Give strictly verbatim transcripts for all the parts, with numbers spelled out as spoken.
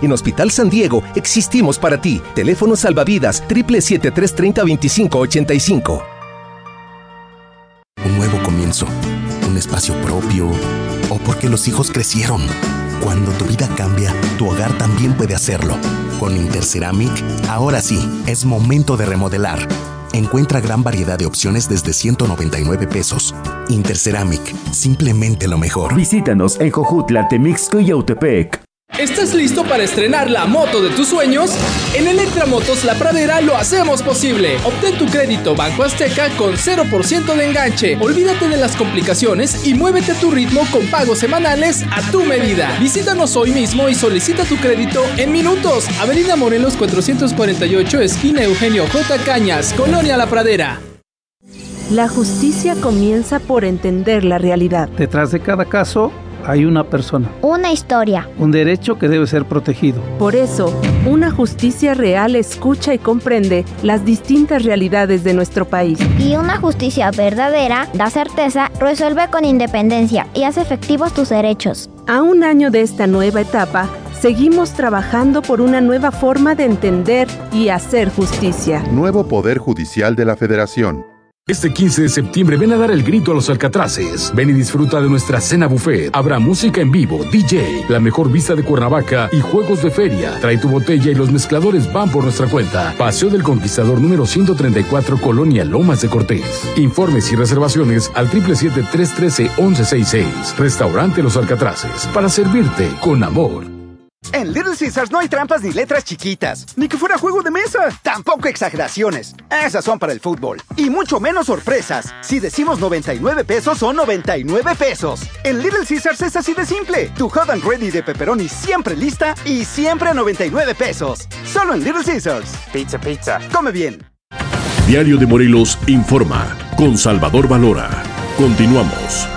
En Hospital San Diego existimos para ti. Teléfono salvavidas siete siete siete, tres tres cero, dos cinco ocho cinco. Un nuevo comienzo, un espacio propio, o porque los hijos crecieron. Cuando tu vida cambia, tu hogar también puede hacerlo. Con Interceramic, ahora sí, es momento de remodelar. Encuentra gran variedad de opciones desde ciento noventa y nueve pesos. Interceramic, simplemente lo mejor. Visítanos en Jojutla, Temixco y Yautepec. ¿Estás listo para estrenar la moto de tus sueños? En Electramotos La Pradera lo hacemos posible. Obtén tu crédito Banco Azteca con cero por ciento de enganche. Olvídate de las complicaciones y muévete a tu ritmo con pagos semanales a tu medida. Visítanos hoy mismo y solicita tu crédito en minutos. Avenida Morelos cuatrocientos cuarenta y ocho, esquina Eugenio J. Cañas, Colonia La Pradera. La justicia comienza por entender la realidad. Detrás de cada caso hay una persona, una historia, un derecho que debe ser protegido. Por eso, una justicia real escucha y comprende las distintas realidades de nuestro país. Y una justicia verdadera da certeza, resuelve con independencia y hace efectivos tus derechos. A un año de esta nueva etapa, seguimos trabajando por una nueva forma de entender y hacer justicia. Nuevo Poder Judicial de la Federación. Este quince de septiembre ven a dar el grito a los Alcatraces. Ven y disfruta de nuestra cena buffet. Habrá música en vivo, D J, la mejor vista de Cuernavaca y juegos de feria. Trae tu botella y los mezcladores van por nuestra cuenta. Paseo del Conquistador número ciento treinta y cuatro, Colonia Lomas de Cortés. Informes y reservaciones al siete siete siete, tres uno tres, uno uno seis seis. Restaurante Los Alcatraces. Para servirte con amor. En Little Caesars no hay trampas ni letras chiquitas. Ni que fuera juego de mesa. Tampoco exageraciones. Esas son para el fútbol. Y mucho menos sorpresas. Si decimos noventa y nueve pesos, son noventa y nueve pesos. En Little Caesars es así de simple. Tu hot and ready de pepperoni siempre lista y siempre a noventa y nueve pesos. Solo en Little Caesars. Pizza, pizza. Come bien. Diario de Morelos informa con Salvador Valora. Continuamos.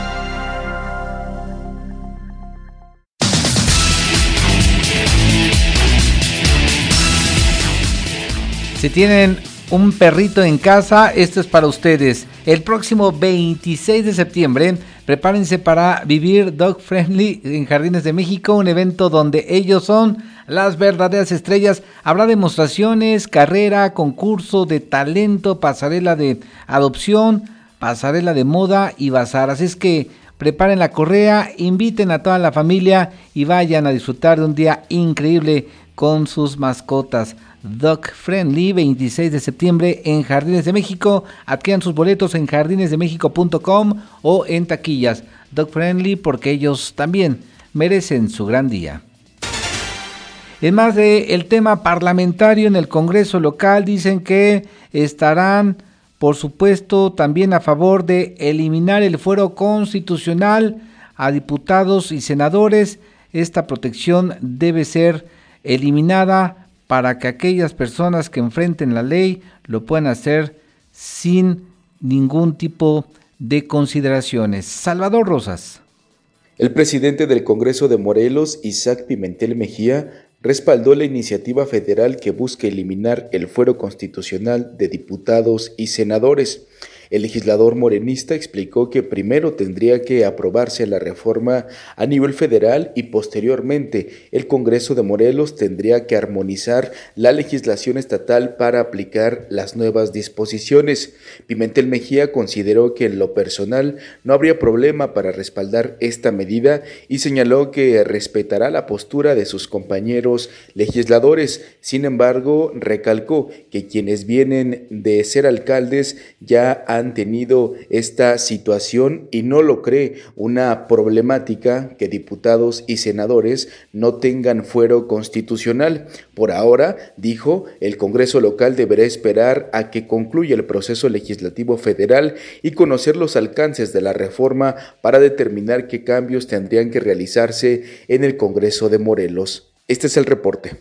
Si tienen un perrito en casa, esto es para ustedes. El próximo veintiséis de septiembre, prepárense para vivir Dog Friendly en Jardines de México, un evento donde ellos son las verdaderas estrellas. Habrá demostraciones, carrera, concurso de talento, pasarela de adopción, pasarela de moda y bazar. Así es que preparen la correa, inviten a toda la familia y vayan a disfrutar de un día increíble con sus mascotas. Dog Friendly, veintiséis de septiembre en Jardines de México. Adquieran sus boletos en jardines de méxico punto com o en taquillas. Dog Friendly, porque ellos también merecen su gran día. En más del tema parlamentario en el Congreso local, dicen que estarán, por supuesto, también a favor de eliminar el fuero constitucional a diputados y senadores. Esta protección debe ser eliminada para que aquellas personas que enfrenten la ley lo puedan hacer sin ningún tipo de consideraciones. Salvador Rosas. El presidente del Congreso de Morelos, Isaac Pimentel Mejía, respaldó la iniciativa federal que busca eliminar el fuero constitucional de diputados y senadores. El legislador morenista explicó que primero tendría que aprobarse la reforma a nivel federal y posteriormente el Congreso de Morelos tendría que armonizar la legislación estatal para aplicar las nuevas disposiciones. Pimentel Mejía consideró que en lo personal no habría problema para respaldar esta medida y señaló que respetará la postura de sus compañeros legisladores. Sin embargo, recalcó que quienes vienen de ser alcaldes ya han han tenido esta situación y no lo cree una problemática que diputados y senadores no tengan fuero constitucional. Por ahora, dijo, el Congreso local deberá esperar a que concluya el proceso legislativo federal y conocer los alcances de la reforma para determinar qué cambios tendrían que realizarse en el Congreso de Morelos. Este es el reporte.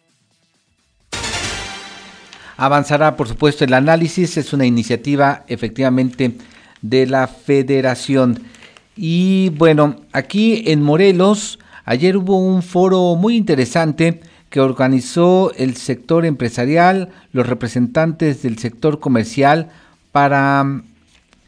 Avanzará, por supuesto, el análisis. Es una iniciativa, efectivamente, de la Federación. Y bueno, aquí en Morelos, ayer hubo un foro muy interesante que organizó el sector empresarial, los representantes del sector comercial, para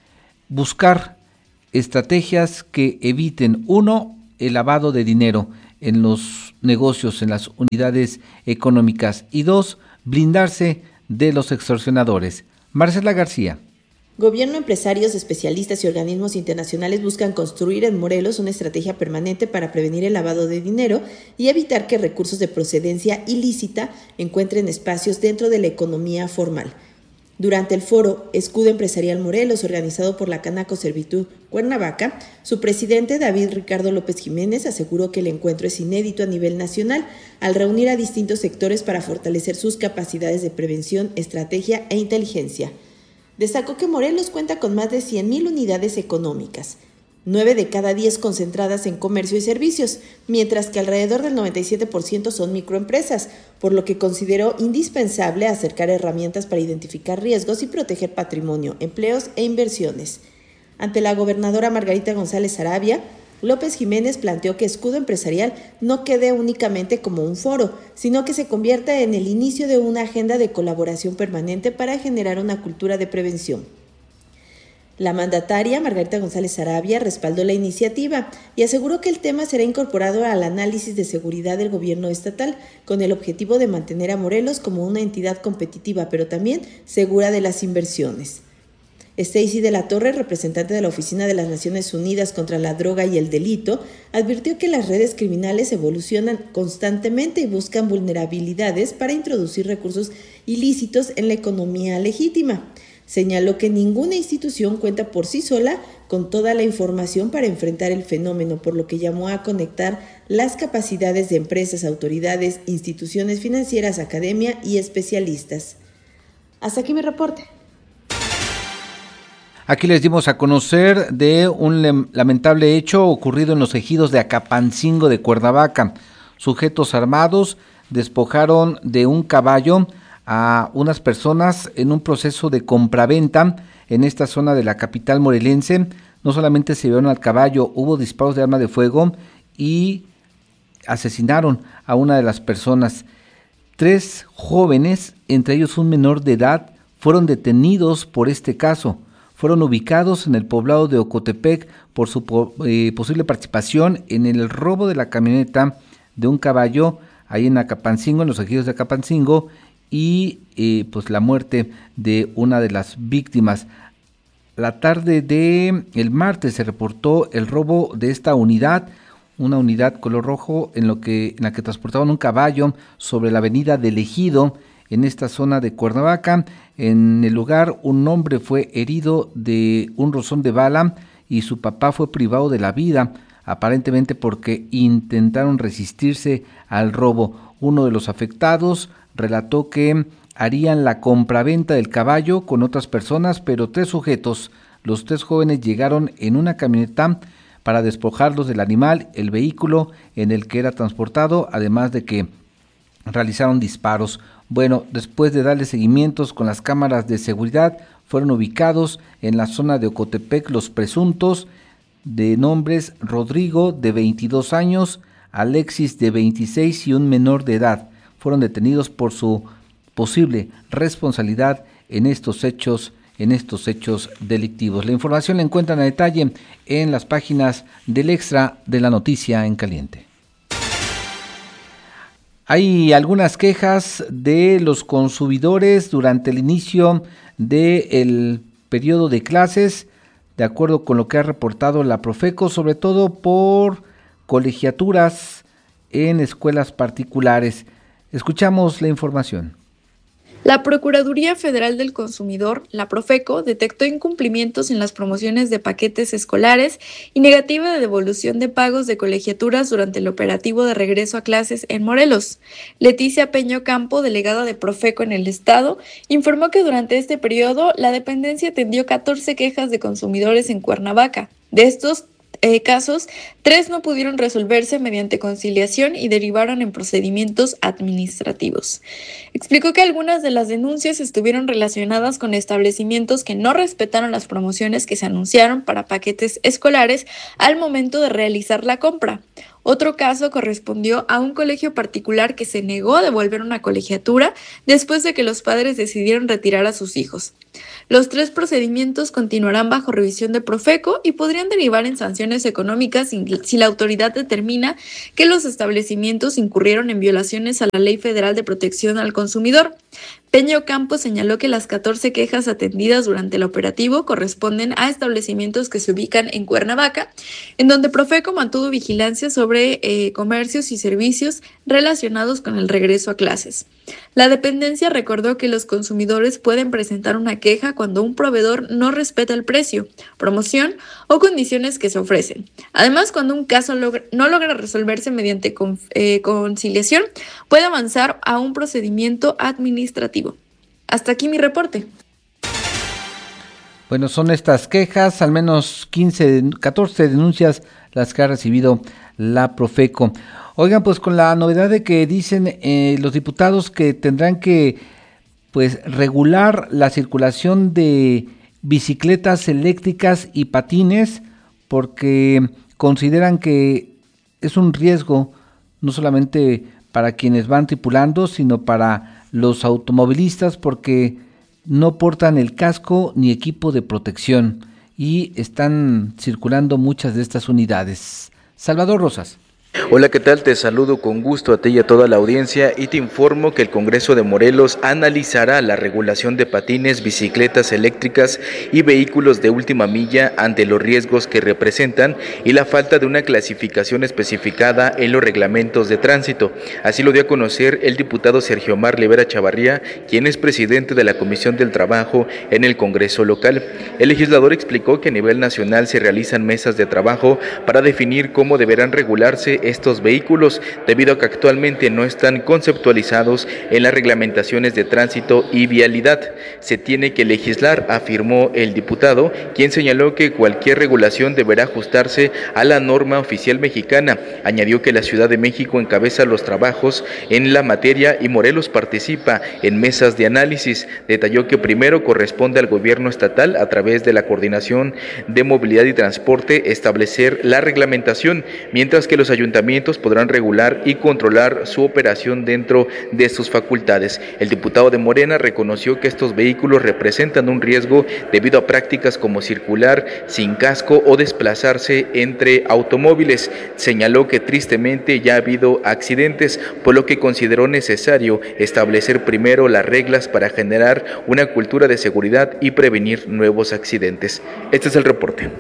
buscar estrategias que eviten, uno, el lavado de dinero. en los negocios, en las unidades económicas. Y dos, blindarse de los extorsionadores. Marcela García. Gobierno, empresarios, especialistas y organismos internacionales buscan construir en Morelos una estrategia permanente para prevenir el lavado de dinero y evitar que recursos de procedencia ilícita encuentren espacios dentro de la economía formal. Durante el foro Escudo Empresarial Morelos, organizado por la Canaco Servitud Cuernavaca, su presidente David Ricardo López Jiménez aseguró que el encuentro es inédito a nivel nacional al reunir a distintos sectores para fortalecer sus capacidades de prevención, estrategia e inteligencia. Destacó que Morelos cuenta con más de cien mil unidades económicas, nueve de cada diez concentradas en comercio y servicios, mientras que alrededor del noventa y siete por ciento son microempresas, por lo que consideró indispensable acercar herramientas para identificar riesgos y proteger patrimonio, empleos e inversiones. Ante la gobernadora Margarita González Sarabia, López Jiménez planteó que Escudo Empresarial no quede únicamente como un foro, sino que se convierta en el inicio de una agenda de colaboración permanente para generar una cultura de prevención. La mandataria, Margarita González Sarabia, respaldó la iniciativa y aseguró que el tema será incorporado al análisis de seguridad del gobierno estatal, con el objetivo de mantener a Morelos como una entidad competitiva, pero también segura de las inversiones. Stacy de la Torre, representante de la Oficina de las Naciones Unidas contra la Droga y el Delito, advirtió que las redes criminales evolucionan constantemente y buscan vulnerabilidades para introducir recursos ilícitos en la economía legítima. Señaló que ninguna institución cuenta por sí sola con toda la información para enfrentar el fenómeno, por lo que llamó a conectar las capacidades de empresas, autoridades, instituciones financieras, academia y especialistas. Hasta aquí mi reporte. Aquí les dimos a conocer de un lamentable hecho ocurrido en los ejidos de Acapancingo de Cuernavaca. Sujetos armados despojaron de un caballo a unas personas en un proceso de compraventa en esta zona de la capital morelense. No solamente se llevaron al caballo, hubo disparos de arma de fuego y asesinaron a una de las personas. Tres jóvenes, entre ellos un menor de edad, fueron detenidos por este caso. Fueron ubicados en el poblado de Ocotepec por su po- eh, posible participación en el robo de la camioneta de un caballo ahí en Acapancingo, en los ejidos de Acapancingo, y eh, pues la muerte de una de las víctimas. La tarde de el martes se reportó el robo de esta unidad, una unidad color rojo en lo que en la que transportaban un caballo sobre la avenida del Ejido, en esta zona de Cuernavaca. En el lugar, un hombre fue herido de un rozón de bala y su papá fue privado de la vida, aparentemente porque intentaron resistirse al robo. Uno de los afectados relató que harían la compraventa del caballo con otras personas, pero tres sujetos, los tres jóvenes, llegaron en una camioneta para despojarlos del animal, el vehículo en el que era transportado, además de que realizaron disparos. Bueno, después de darle seguimientos con las cámaras de seguridad, fueron ubicados en la zona de Ocotepec los presuntos, de nombres Rodrigo, de veintidós años, Alexis, de veintiséis, y un menor de edad. Fueron detenidos por su posible responsabilidad en estos hechos, en estos hechos delictivos. La información la encuentran a detalle en las páginas del Extra de la Noticia en Caliente. Hay algunas quejas de los consumidores durante el inicio del periodo de clases, de acuerdo con lo que ha reportado la Profeco, sobre todo por colegiaturas en escuelas particulares. Escuchamos la información. La Procuraduría Federal del Consumidor, la Profeco, detectó incumplimientos en las promociones de paquetes escolares y negativa de devolución de pagos de colegiaturas durante el operativo de regreso a clases en Morelos. Leticia Peño Campo, delegada de Profeco en el estado, informó que durante este periodo la dependencia atendió catorce quejas de consumidores en Cuernavaca. De estos Eh, casos, tres no pudieron resolverse mediante conciliación y derivaron en procedimientos administrativos. Explicó que algunas de las denuncias estuvieron relacionadas con establecimientos que no respetaron las promociones que se anunciaron para paquetes escolares al momento de realizar la compra. Otro caso correspondió a un colegio particular que se negó a devolver una colegiatura después de que los padres decidieron retirar a sus hijos. Los tres procedimientos continuarán bajo revisión de Profeco y podrían derivar en sanciones económicas si la autoridad determina que los establecimientos incurrieron en violaciones a la Ley Federal de Protección al Consumidor. Peña Ocampo señaló que las catorce quejas atendidas durante el operativo corresponden a establecimientos que se ubican en Cuernavaca, en donde Profeco mantuvo vigilancia sobre eh, comercios y servicios relacionados con el regreso a clases. La dependencia recordó que los consumidores pueden presentar una queja cuando un proveedor no respeta el precio, promoción o condiciones que se ofrecen. Además, cuando un caso logra, no logra resolverse mediante con, eh, conciliación, puede avanzar a un procedimiento administrativo. Hasta aquí mi reporte. Bueno, son estas quejas, al menos quince, catorce denuncias las que ha recibido la Profeco. Oigan, pues con la novedad de que dicen eh, los diputados que tendrán que pues regular la circulación de bicicletas eléctricas y patines porque consideran que es un riesgo no solamente para quienes van tripulando, sino para los automovilistas porque no portan el casco ni equipo de protección y están circulando muchas de estas unidades. Salvador Rosas. Hola, ¿qué tal? Te saludo con gusto a ti y a toda la audiencia y te informo que el Congreso de Morelos analizará la regulación de patines, bicicletas eléctricas y vehículos de última milla ante los riesgos que representan y la falta de una clasificación especificada en los reglamentos de tránsito. Así lo dio a conocer el diputado Sergio Omar Rivera Chavarría, quien es presidente de la Comisión del Trabajo en el Congreso local. El legislador explicó que a nivel nacional se realizan mesas de trabajo para definir cómo deberán regularse estos vehículos, debido a que actualmente no están conceptualizados en las reglamentaciones de tránsito y vialidad. Se tiene que legislar, afirmó el diputado, quien señaló que cualquier regulación deberá ajustarse a la norma oficial mexicana. Añadió que la Ciudad de México encabeza los trabajos en la materia y Morelos participa en mesas de análisis. Detalló que primero corresponde al gobierno estatal, a través de la Coordinación de Movilidad y Transporte, establecer la reglamentación, mientras que los ayuntamientos podrán regular y controlar su operación dentro de sus facultades. El diputado de Morena reconoció que estos vehículos representan un riesgo debido a prácticas como circular sin casco o desplazarse entre automóviles. Señaló que tristemente ya ha habido accidentes, por lo que consideró necesario establecer primero las reglas para generar una cultura de seguridad y prevenir nuevos accidentes. Este es el reporte.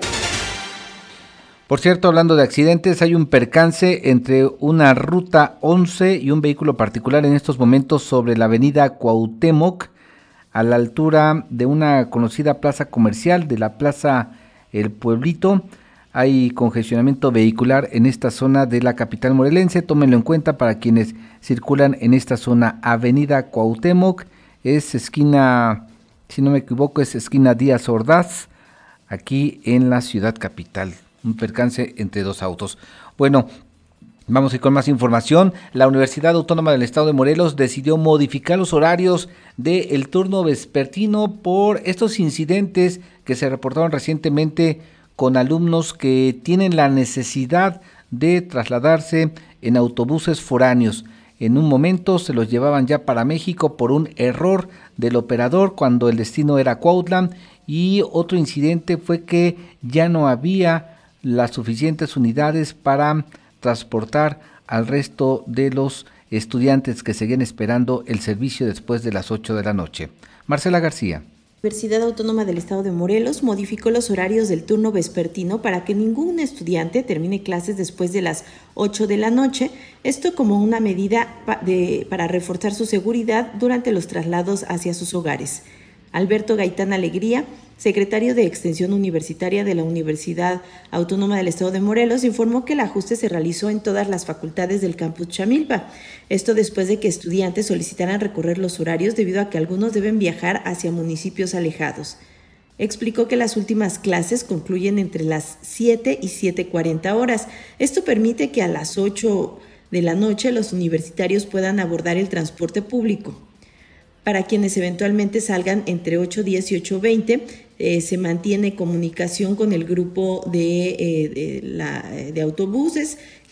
Por cierto, hablando de accidentes, hay un percance entre una ruta once y un vehículo particular en estos momentos sobre la avenida Cuauhtémoc, a la altura de una conocida plaza comercial, de la Plaza El Pueblito. Hay congestionamiento vehicular en esta zona de la capital morelense, tómenlo en cuenta para quienes circulan en esta zona. Avenida Cuauhtémoc, es esquina, si no me equivoco, es esquina Díaz Ordaz, aquí en la ciudad capital. Un percance entre dos autos. Bueno, vamos a ir con más información. La Universidad Autónoma del Estado de Morelos decidió modificar los horarios del turno vespertino por estos incidentes que se reportaron recientemente con alumnos que tienen la necesidad de trasladarse en autobuses foráneos. En un momento se los llevaban ya para México por un error del operador cuando el destino era Cuautla, y otro incidente fue que ya no había las suficientes unidades para transportar al resto de los estudiantes que seguían esperando el servicio después de las ocho de la noche. Marcela García. La Universidad Autónoma del Estado de Morelos modificó los horarios del turno vespertino para que ningún estudiante termine clases después de las ocho de la noche, esto como una medida pa- de, para reforzar su seguridad durante los traslados hacia sus hogares. Alberto Gaitán Alegría, secretario de Extensión Universitaria de la Universidad Autónoma del Estado de Morelos, informó que el ajuste se realizó en todas las facultades del campus Chamilpa. Esto después de que estudiantes solicitaran recorrer los horarios debido a que algunos deben viajar hacia municipios alejados. Explicó que las últimas clases concluyen entre las siete y siete cuarenta horas. Esto permite que a las ocho de la noche los universitarios puedan abordar el transporte público. Para quienes eventualmente salgan entre ocho diez y ocho veinte, eh, se mantiene comunicación con el grupo de, eh, de, la, de autobuses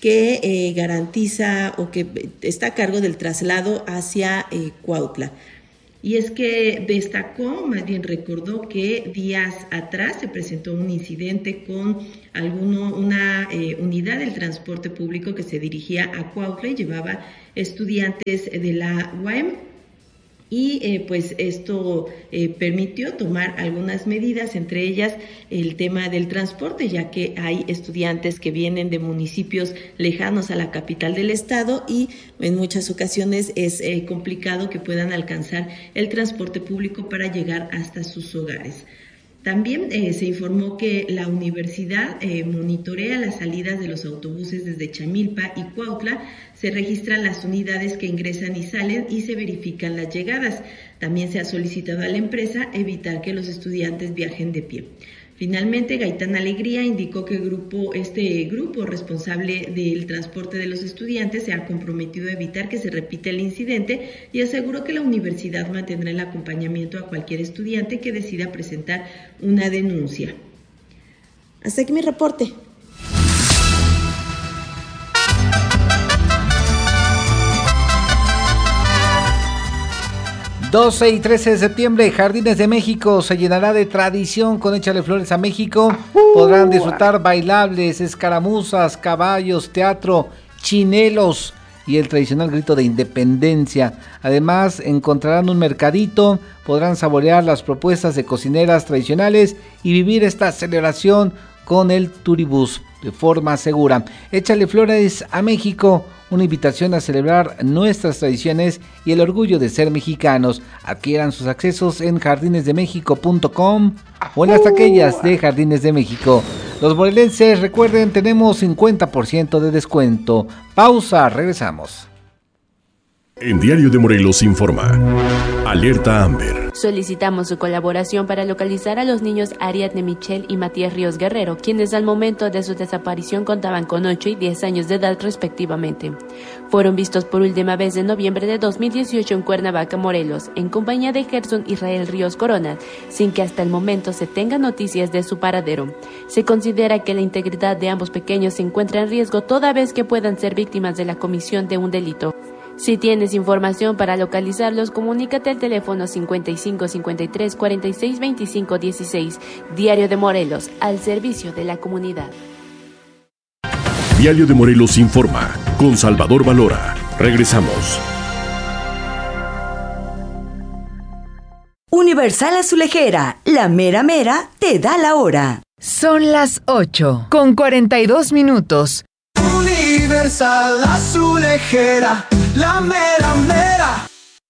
que eh, garantiza o que está a cargo del traslado hacia eh, Cuautla. Y es que destacó, más bien recordó que días atrás se presentó un incidente con alguno, una eh, unidad del transporte público que se dirigía a Cuautla y llevaba estudiantes de la U A M. Y eh, pues esto eh, permitió tomar algunas medidas, entre ellas el tema del transporte, ya que hay estudiantes que vienen de municipios lejanos a la capital del estado y en muchas ocasiones es eh, complicado que puedan alcanzar el transporte público para llegar hasta sus hogares. También eh, se informó que la universidad eh, monitorea las salidas de los autobuses desde Chamilpa y Cuautla, se registran las unidades que ingresan y salen y se verifican las llegadas. También se ha solicitado a la empresa evitar que los estudiantes viajen de pie. Finalmente, Gaitán Alegría indicó que el grupo, este grupo responsable del transporte de los estudiantes se ha comprometido a evitar que se repita el incidente y aseguró que la universidad mantendrá el acompañamiento a cualquier estudiante que decida presentar una denuncia. Hasta aquí mi reporte. doce y trece de septiembre, Jardines de México se llenará de tradición con Échale Flores a México. Podrán disfrutar bailables, escaramuzas, caballos, teatro, chinelos y el tradicional grito de independencia. Además, encontrarán un mercadito, podrán saborear las propuestas de cocineras tradicionales y vivir esta celebración con el turibús de forma segura. Échale Flores a México, una invitación a celebrar nuestras tradiciones y el orgullo de ser mexicanos. Adquieran sus accesos en jardines de méxico punto com o en las taquillas de Jardines de México. Los morelenses, recuerden, tenemos cincuenta por ciento de descuento. Pausa, regresamos. En Diario de Morelos informa. Alerta Amber. Solicitamos su colaboración para localizar a los niños Ariadne Michelle y Matías Ríos Guerrero, quienes al momento de su desaparición contaban con ocho y diez años de edad respectivamente. Fueron vistos por última vez en noviembre de dos mil dieciocho en Cuernavaca, Morelos, en compañía de Gerson Israel Ríos Corona, sin que hasta el momento se tenga noticias de su paradero. Se considera que la integridad de ambos pequeños se encuentra en riesgo toda vez que puedan ser víctimas de la comisión de un delito. Si tienes información para localizarlos, comunícate al teléfono cincuenta y cinco cincuenta y tres cuarenta y seis veinticinco dieciséis. Diario de Morelos, al servicio de la comunidad. Diario de Morelos informa, con Salvador Valora. Regresamos. Universal Azulejera, la mera mera te da la hora. Son las ocho, con cuarenta y dos minutos. Universal Azulejera, la mera mera.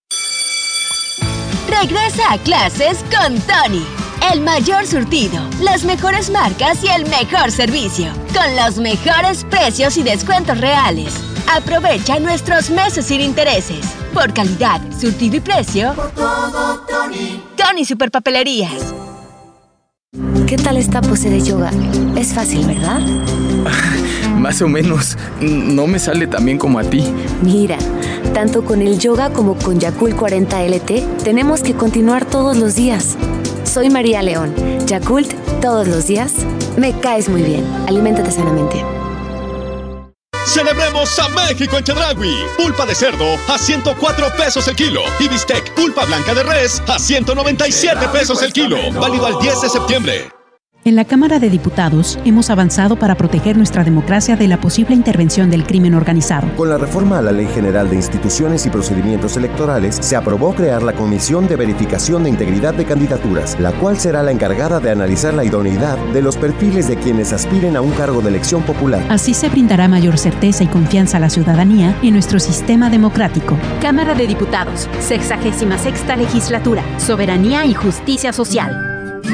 Regresa a clases con Tony. El mayor surtido, las mejores marcas y el mejor servicio. Con los mejores precios y descuentos reales. Aprovecha nuestros meses sin intereses. Por calidad, surtido y precio. Por todo, Tony. Tony Superpapelerías. ¿Qué tal esta pose de yoga? Es fácil, ¿verdad? Más o menos. No me sale tan bien como a ti. Mira, tanto con el yoga como con Yakult cuarenta L T, tenemos que continuar todos los días. Soy María León. Yakult, todos los días. Me caes muy bien. Aliméntate sanamente. Celebremos a México en Chedraui. Pulpa de cerdo a ciento cuatro pesos el kilo. Y bistec pulpa blanca de res a ciento noventa y siete pesos el kilo. Válido al diez de septiembre. En la Cámara de Diputados hemos avanzado para proteger nuestra democracia de la posible intervención del crimen organizado. Con la reforma a la Ley General de Instituciones y Procedimientos Electorales, se aprobó crear la Comisión de Verificación de Integridad de Candidaturas, la cual será la encargada de analizar la idoneidad de los perfiles de quienes aspiren a un cargo de elección popular. Así se brindará mayor certeza y confianza a la ciudadanía en nuestro sistema democrático. Cámara de Diputados, sexagésima sexta legislatura, soberanía y justicia social.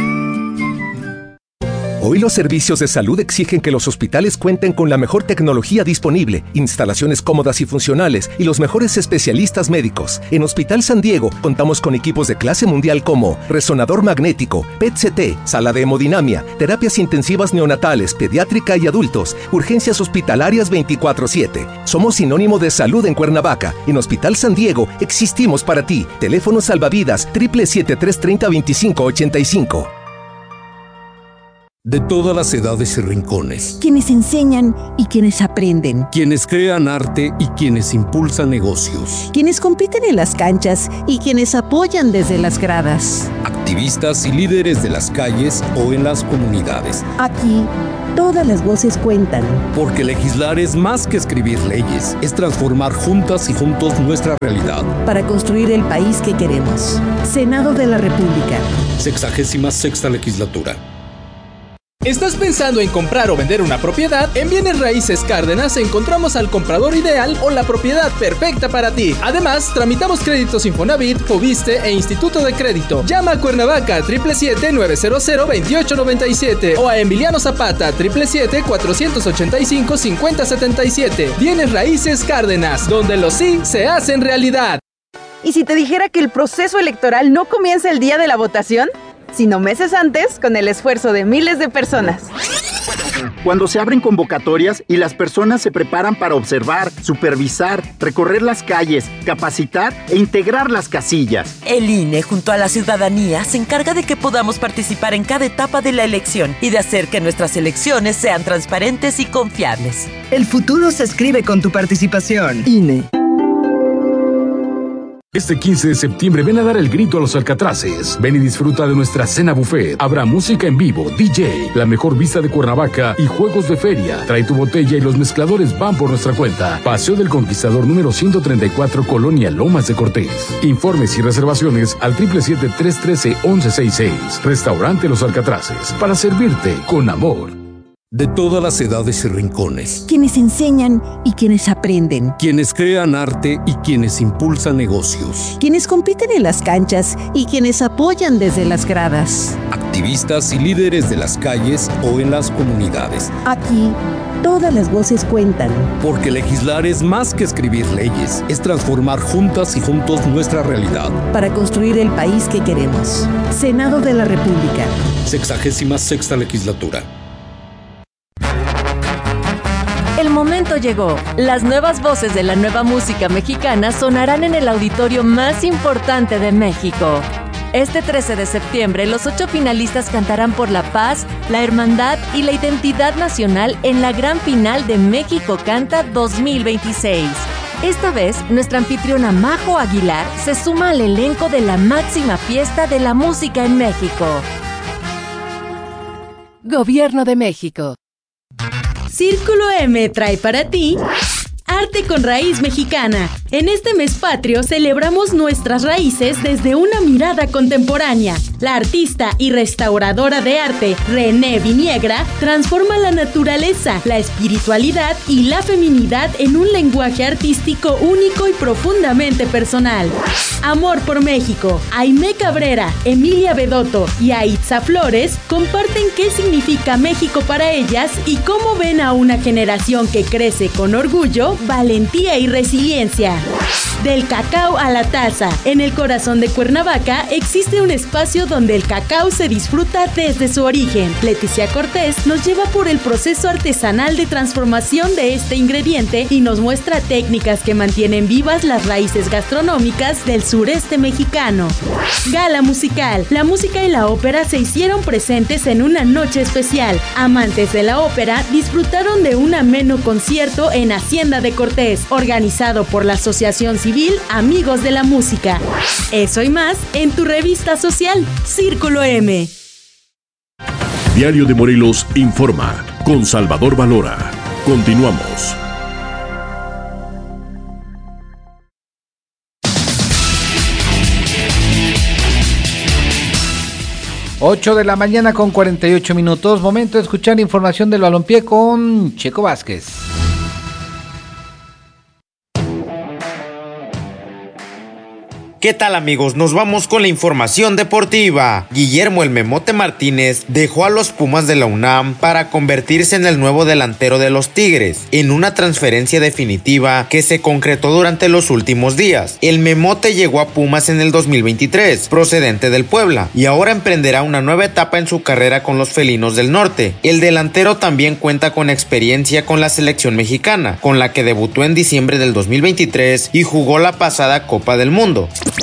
Hoy los servicios de salud exigen que los hospitales cuenten con la mejor tecnología disponible, instalaciones cómodas y funcionales y los mejores especialistas médicos. En Hospital San Diego contamos con equipos de clase mundial como resonador magnético, P E T C T, sala de hemodinamia, terapias intensivas neonatales, pediátrica y adultos, urgencias hospitalarias veinticuatro siete. Somos sinónimo de salud en Cuernavaca. En Hospital San Diego existimos para ti. Teléfono salvavidas siete siete tres, tres cero, dos cinco ocho cinco. De todas las edades y rincones. Quienes enseñan y quienes aprenden. Quienes crean arte y quienes impulsan negocios. Quienes compiten en las canchas y quienes apoyan desde las gradas. Activistas y líderes de las calles o en las comunidades. Aquí, todas las voces cuentan. Porque legislar es más que escribir leyes, es transformar juntas y juntos nuestra realidad. Para construir el país que queremos. Senado de la República. Sexagésima sexta legislatura. ¿Estás pensando en comprar o vender una propiedad? En Bienes Raíces Cárdenas encontramos al comprador ideal o la propiedad perfecta para ti. Además, tramitamos créditos Infonavit, Fobiste e Instituto de Crédito. Llama a Cuernavaca siete siete siete, nueve cero cero, dos ocho nueve siete o a Emiliano Zapata siete siete siete, cuatro ocho cinco, cinco cero siete siete. Bienes Raíces Cárdenas, donde los sí se hacen realidad. ¿Y si te dijera que el proceso electoral no comienza el día de la votación, sino meses antes, con el esfuerzo de miles de personas? Cuando se abren convocatorias y las personas se preparan para observar, supervisar, recorrer las calles, capacitar e integrar las casillas. El I N E, junto a la ciudadanía, se encarga de que podamos participar en cada etapa de la elección y de hacer que nuestras elecciones sean transparentes y confiables. El futuro se escribe con tu participación. I N E. Este quince de septiembre ven a dar el grito a los Alcatraces. Ven y disfruta de nuestra cena buffet. Habrá música en vivo, D J, la mejor vista de Cuernavaca y juegos de feria. Trae tu botella y los mezcladores van por nuestra cuenta. Paseo del Conquistador número ciento treinta y cuatro, Colonia Lomas de Cortés. Informes y reservaciones al siete siete siete, tres uno tres, uno uno seis seis. Restaurante Los Alcatraces, para servirte con amor. De todas las edades y rincones. Quienes enseñan y quienes aprenden. Quienes crean arte y quienes impulsan negocios. Quienes compiten en las canchas y quienes apoyan desde las gradas. Activistas y líderes de las calles o en las comunidades. Aquí, todas las voces cuentan. Porque legislar es más que escribir leyes, es transformar juntas y juntos nuestra realidad. Para construir el país que queremos. Senado de la República. Sexagésima sexta legislatura. El momento llegó. Las nuevas voces de la nueva música mexicana sonarán en el auditorio más importante de México. Este trece de septiembre, los ocho finalistas cantarán por la paz, la hermandad y la identidad nacional en la gran final de México Canta dos mil veintiséis. Esta vez, nuestra anfitriona Majo Aguilar se suma al elenco de la máxima fiesta de la música en México. Gobierno de México. Círculo M trae para ti Arte con Raíz Mexicana. En este mes patrio celebramos nuestras raíces desde una mirada contemporánea. La artista y restauradora de arte René Viniegra transforma la naturaleza, la espiritualidad y la feminidad en un lenguaje artístico único y profundamente personal. Amor por México. Aimé Cabrera, Emilia Bedotto y Aitza Flores comparten qué significa México para ellas y cómo ven a una generación que crece con orgullo, valentía y resiliencia. Del cacao a la taza. En el corazón de Cuernavaca existe un espacio donde el cacao se disfruta desde su origen. Leticia Cortés nos lleva por el proceso artesanal de transformación de este ingrediente y nos muestra técnicas que mantienen vivas las raíces gastronómicas del sureste mexicano. Gala musical. La música y la ópera se hicieron presentes en una noche especial. Amantes de la ópera disfrutaron de un ameno concierto en Hacienda de Cortés, organizado por la Asociación Civil Amigos de la Música. Eso y más en tu revista social, Círculo M. Diario de Morelos informa con Salvador Valora. Continuamos. ocho de la mañana con cuarenta y ocho minutos. Momento de escuchar información del balompié con Checo Vázquez. ¿Qué tal, amigos? Nos vamos con la información deportiva. Guillermo el Memote Martínez dejó a los Pumas de la UNAM para convertirse en el nuevo delantero de los Tigres, en una transferencia definitiva que se concretó durante los últimos días. El Memote llegó a Pumas en el dos mil veintitrés, procedente del Puebla, y ahora emprenderá una nueva etapa en su carrera con los felinos del norte. El delantero también cuenta con experiencia con la selección mexicana, con la que debutó en diciembre del dos mil veintitrés y jugó la pasada Copa del Mundo.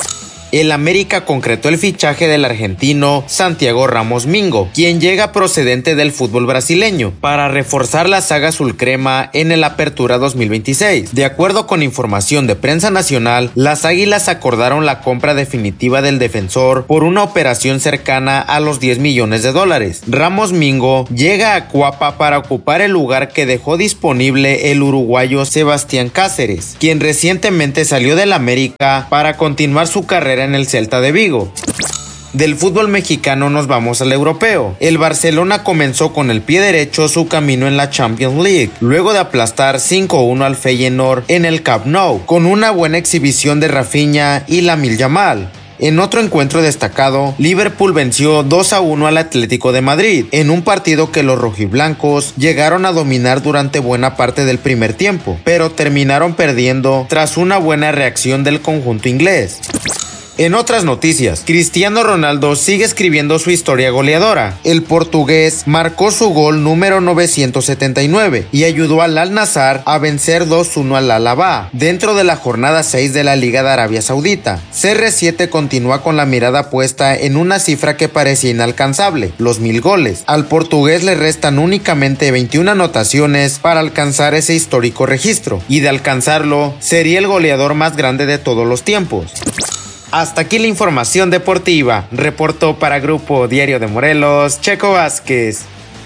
El América concretó el fichaje del argentino Santiago Ramos Mingo, quien llega procedente del fútbol brasileño, para reforzar la saga azulcrema en el Apertura dos mil veintiséis. De acuerdo con información de prensa nacional, las Águilas acordaron la compra definitiva del defensor por una operación cercana a los diez millones de dólares. Ramos Mingo llega a Cuapa para ocupar el lugar que dejó disponible el uruguayo Sebastián Cáceres, quien recientemente salió del América para continuar su carrera en el Celta de Vigo. Del fútbol mexicano nos vamos al europeo. El Barcelona comenzó con el pie derecho su camino en la Champions League, luego de aplastar cinco uno al Feyenoord en el Camp Nou, con una buena exhibición de Rafinha y Lamine Yamal. En otro encuentro destacado, Liverpool venció dos a uno al Atlético de Madrid, en un partido que los rojiblancos llegaron a dominar durante buena parte del primer tiempo, pero terminaron perdiendo tras una buena reacción del conjunto inglés. En otras noticias, Cristiano Ronaldo sigue escribiendo su historia goleadora. El portugués marcó su gol número novecientos setenta y nueve y ayudó al Al-Nassr a vencer dos uno al Al-Ahly dentro de la jornada seis de la Liga de Arabia Saudita. C R siete continúa con la mirada puesta en una cifra que parecía inalcanzable, los mil goles. Al portugués le restan únicamente veintiuna anotaciones para alcanzar ese histórico registro, y de alcanzarlo, sería el goleador más grande de todos los tiempos. Hasta aquí la información deportiva. Reportó para Grupo Diario de Morelos, Checo Vázquez.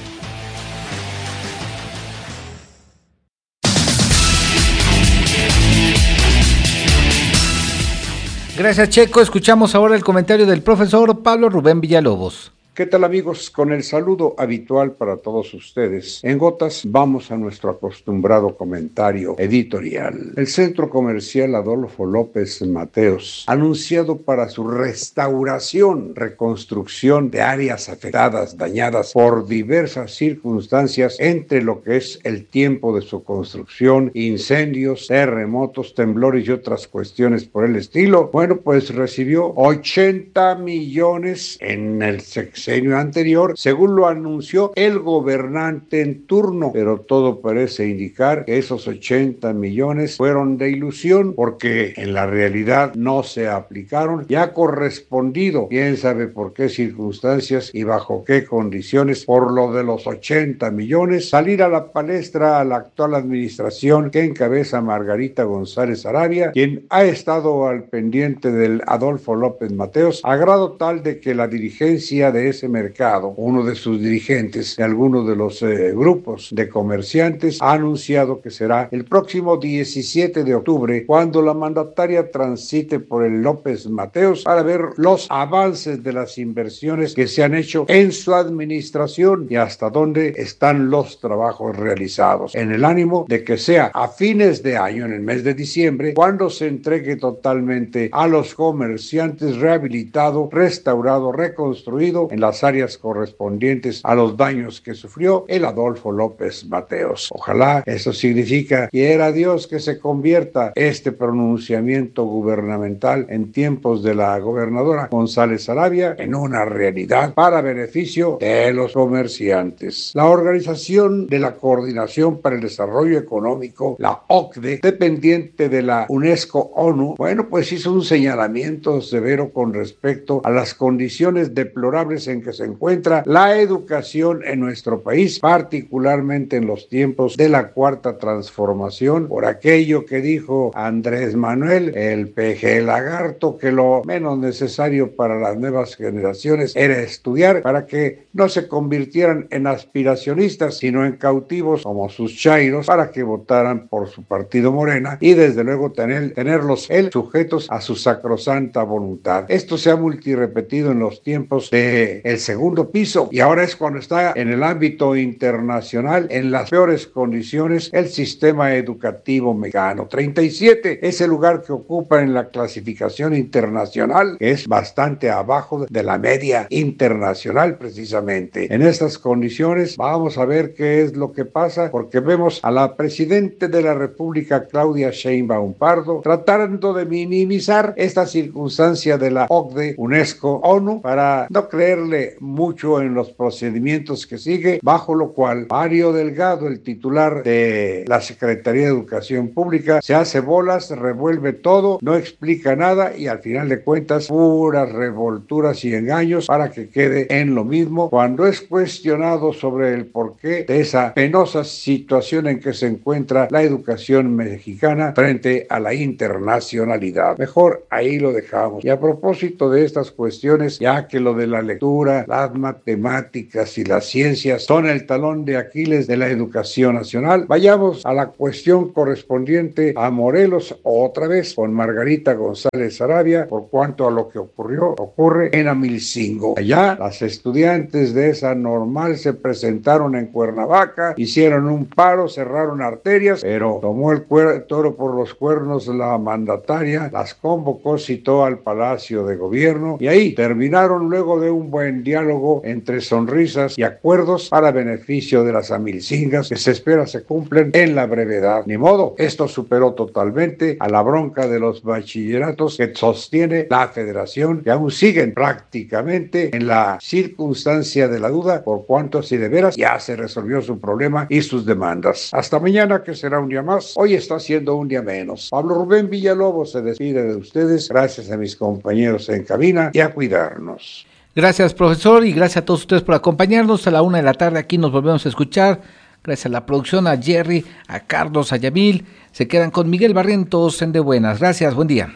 Gracias, Checo. Escuchamos ahora el comentario del profesor Pablo Rubén Villalobos. ¿Qué tal, amigos? Con el saludo habitual para todos ustedes, en gotas vamos a nuestro acostumbrado comentario editorial. El Centro Comercial Adolfo López Mateos, anunciado para su restauración, reconstrucción de áreas afectadas, dañadas por diversas circunstancias, entre lo que es el tiempo de su construcción, incendios, terremotos, temblores y otras cuestiones por el estilo. Bueno, pues recibió ochenta millones en el sexenio anterior, según lo anunció el gobernante en turno, pero todo parece indicar que esos ochenta millones fueron de ilusión, porque en la realidad no se aplicaron y ha correspondido, quién sabe por qué circunstancias y bajo qué condiciones, por lo de los ochenta millones, salir a la palestra a la actual administración que encabeza Margarita González Arabia, quien ha estado al pendiente del Adolfo López Mateos, a grado tal de que la dirigencia de ese mercado, uno de sus dirigentes de algunos de los eh, grupos de comerciantes, ha anunciado que será el próximo diecisiete de octubre cuando la mandataria transite por el López Mateos para ver los avances de las inversiones que se han hecho en su administración y hasta dónde están los trabajos realizados, en el ánimo de que sea a fines de año, en el mes de diciembre, cuando se entregue totalmente a los comerciantes rehabilitado, restaurado, reconstruido en las áreas correspondientes a los daños que sufrió el Adolfo López Mateos. Ojalá eso significa, quiera Dios, que se convierta este pronunciamiento gubernamental en tiempos de la gobernadora González Arabia en una realidad para beneficio de los comerciantes. La Organización de la Coordinación para el Desarrollo Económico, la O C D E, dependiente de la UNESCO-ONU, bueno, pues hizo un señalamiento severo con respecto a las condiciones deplorables en que se encuentra la educación en nuestro país, particularmente en los tiempos de la cuarta transformación, por aquello que dijo Andrés Manuel, el peje lagarto, que lo menos necesario para las nuevas generaciones era estudiar para que no se convirtieran en aspiracionistas, sino en cautivos como sus chairos, para que votaran por su partido Morena y desde luego tener, tenerlos él sujetos a su sacrosanta voluntad. Esto se ha multirepetido en los tiempos de el segundo piso y ahora es cuando está en el ámbito internacional en las peores condiciones el sistema educativo mexicano. treinta y siete es el lugar que ocupa en la clasificación internacional, que es bastante abajo de la media internacional precisamente. En estas condiciones vamos a ver qué es lo que pasa, porque vemos a la presidenta de la República, Claudia Sheinbaum Pardo, tratando de minimizar esta circunstancia de la O C D E, UNESCO, ONU, para no creer tardarle mucho en los procedimientos que sigue, bajo lo cual Mario Delgado, el titular de la Secretaría de Educación Pública, se hace bolas, revuelve todo, no explica nada y al final de cuentas puras revolturas y engaños para que quede en lo mismo. Cuando es cuestionado sobre el porqué de esa penosa situación en que se encuentra la educación mexicana frente a la internacionalidad, mejor ahí lo dejamos. Y a propósito de estas cuestiones, ya que lo de la lectura, las matemáticas y las ciencias son el talón de Aquiles de la educación nacional, vayamos a la cuestión correspondiente a Morelos otra vez con Margarita González Sarabia por cuanto a lo que ocurrió, ocurre en Amilcingo. Allá las estudiantes de esa normal se presentaron en Cuernavaca, hicieron un paro, cerraron arterias, pero tomó el cuer- toro por los cuernos la mandataria, las convocó, citó al Palacio de Gobierno y ahí terminaron luego de un buen diálogo entre sonrisas y acuerdos para beneficio de las amilcingas que se espera se cumplen en la brevedad. Ni modo, esto superó totalmente a la bronca de los bachilleratos que sostiene la federación, que aún siguen prácticamente en la circunstancia de la duda por cuanto si de veras ya se resolvió su problema y sus demandas. Hasta mañana, que será un día más. Hoy está siendo un día menos. Pablo Rubén Villalobos se despide de ustedes. Gracias a mis compañeros en cabina y a cuidarnos. Gracias, profesor, y gracias a todos ustedes por acompañarnos. A la una de la tarde aquí nos volvemos a escuchar. Gracias a la producción, a Jerry, a Carlos, a Yamil. Se quedan con Miguel Barrientos en De Buenas. Gracias, buen día.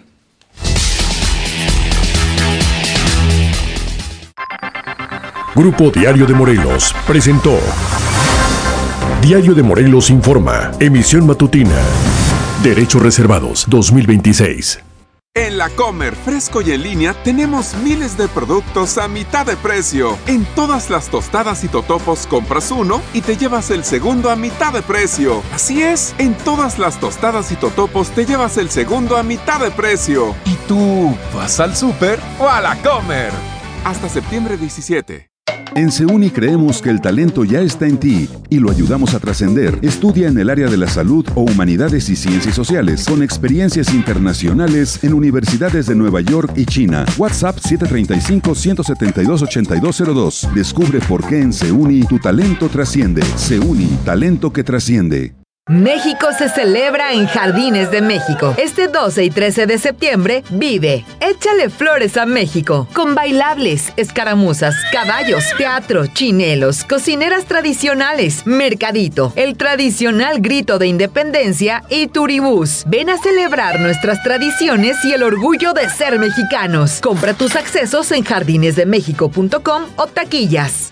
Grupo Diario de Morelos presentó Diario de Morelos Informa, emisión matutina. Derechos reservados dos mil veintiséis. En La Comer, fresco y en línea, tenemos miles de productos a mitad de precio. En todas las tostadas y totopos compras uno y te llevas el segundo a mitad de precio. Así es, en todas las tostadas y totopos te llevas el segundo a mitad de precio. ¿Y tú vas al súper o a La Comer? Hasta septiembre diecisiete. En Seuni creemos que el talento ya está en ti y lo ayudamos a trascender. Estudia en el área de la salud o humanidades y ciencias sociales con experiencias internacionales en universidades de Nueva York y China. WhatsApp siete tres cinco, uno siete dos, ocho dos cero dos. Descubre por qué en Seuni tu talento trasciende. Seuni, talento que trasciende. México se celebra en Jardines de México. Este doce y trece de septiembre, vive Échale Flores a México, con bailables, escaramuzas, caballos, teatro, chinelos, cocineras tradicionales, mercadito, el tradicional grito de independencia y turibús. Ven a celebrar nuestras tradiciones y el orgullo de ser mexicanos. Compra tus accesos en jardines de méxico punto com o taquillas.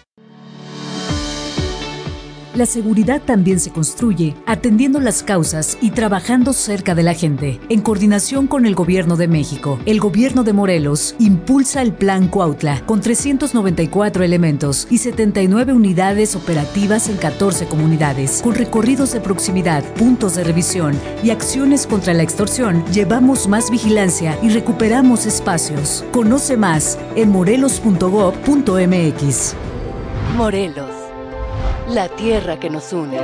La seguridad también se construye atendiendo las causas y trabajando cerca de la gente. En coordinación con el Gobierno de México, el Gobierno de Morelos impulsa el Plan Cuautla con trescientos noventa y cuatro elementos y setenta y nueve unidades operativas en catorce comunidades. Con recorridos de proximidad, puntos de revisión y acciones contra la extorsión, llevamos más vigilancia y recuperamos espacios. Conoce más en morelos punto gob punto mx. Morelos, la tierra que nos une.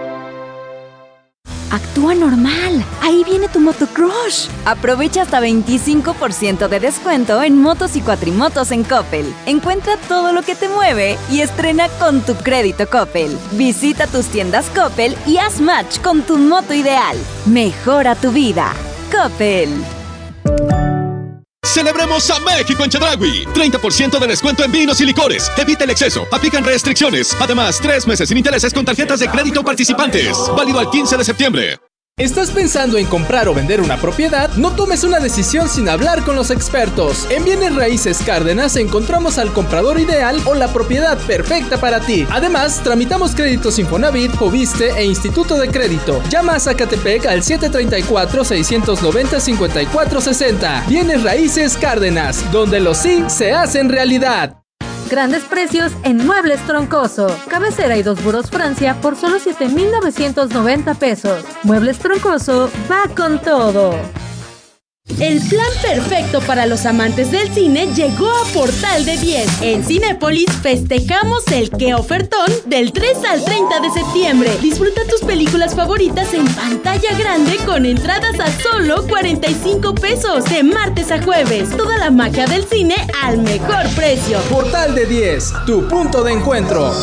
Actúa normal. Ahí viene tu motocrush. Aprovecha hasta veinticinco por ciento de descuento en motos y cuatrimotos en Coppel. Encuentra todo lo que te mueve y estrena con tu crédito Coppel. Visita tus tiendas Coppel y haz match con tu moto ideal. Mejora tu vida. Coppel. Celebremos a México en Chedraui. treinta por ciento de descuento en vinos y licores. Evita el exceso. Aplican restricciones. Además, tres meses sin intereses con tarjetas de crédito participantes. Válido al quince de septiembre. ¿Estás pensando en comprar o vender una propiedad? No tomes una decisión sin hablar con los expertos. En Bienes Raíces Cárdenas encontramos al comprador ideal o la propiedad perfecta para ti. Además, tramitamos créditos Infonavit, Foviste e Instituto de Crédito. Llama a Zacatepec al siete tres cuatro, seis nueve cero, cinco cuatro seis cero. Bienes Raíces Cárdenas, donde los sí se hacen realidad. Grandes precios en Muebles Troncoso. Cabecera y dos burós Francia por solo siete mil novecientos noventa pesos. Muebles Troncoso va con todo. El plan perfecto para los amantes del cine llegó a Portal de diez. En Cinépolis festejamos el qué ofertón del tres al treinta de septiembre. Disfruta tus películas favoritas en pantalla grande con entradas a solo cuarenta y cinco pesos de martes a jueves. Toda la magia del cine al mejor precio. Portal de diez, tu punto de encuentro.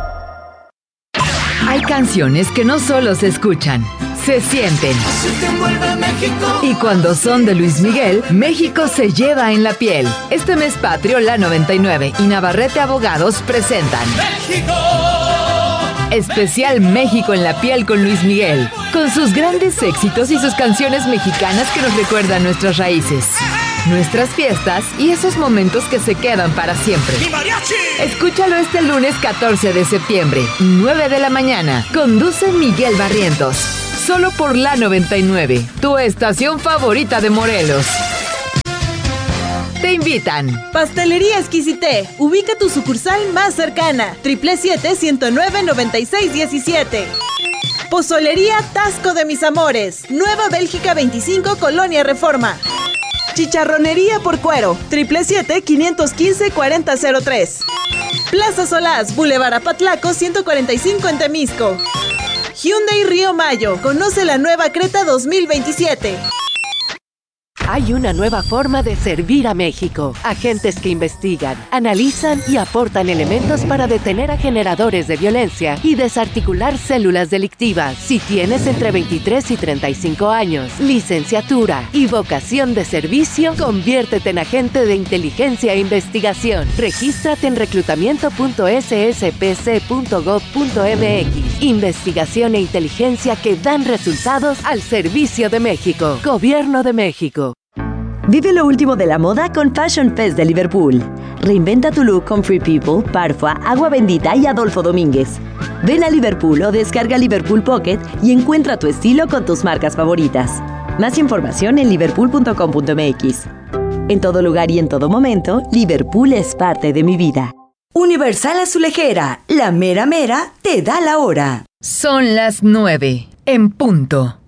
Hay canciones que no solo se escuchan, se sienten. Y cuando son de Luis Miguel, México se lleva en la piel. Este mes patrio, La noventa y nueve y Navarrete Abogados presentan ¡México! Especial México en la piel con Luis Miguel, con sus grandes éxitos y sus canciones mexicanas que nos recuerdan nuestras raíces, nuestras fiestas y esos momentos que se quedan para siempre. Escúchalo este lunes catorce de septiembre, nueve de la mañana. Conduce Miguel Barrientos. Solo por La noventa y nueve, tu estación favorita de Morelos. Te invitan. Pastelería Exquisité. Ubica tu sucursal más cercana. siete siete siete, ciento nueve, noventa y seis diecisiete. Pozolería Tasco de Mis Amores. Nueva Bélgica veinticinco, Colonia Reforma. Chicharronería por Cuero. siete siete siete, quinientos quince, cuarenta cero tres. Plaza Solás, Boulevard Apatlaco, ciento cuarenta y cinco en Temisco. Hyundai Río Mayo. Conoce la nueva Creta dos mil veintisiete. Hay una nueva forma de servir a México. Agentes que investigan, analizan y aportan elementos para detener a generadores de violencia y desarticular células delictivas. Si tienes entre veintitrés y treinta y cinco años, licenciatura y vocación de servicio, conviértete en agente de inteligencia e investigación. Regístrate en reclutamiento punto s s p c punto gov punto m x. Investigación e inteligencia que dan resultados al servicio de México. Gobierno de México. Vive lo último de la moda con Fashion Fest de Liverpool. Reinventa tu look con Free People, Parfua, Agua Bendita y Adolfo Domínguez. Ven a Liverpool o descarga Liverpool Pocket y encuentra tu estilo con tus marcas favoritas. Más información en liverpool punto com punto m x. En todo lugar y en todo momento, Liverpool es parte de mi vida. Universal Azulejera, la mera mera te da la hora. Son las nueve, en punto.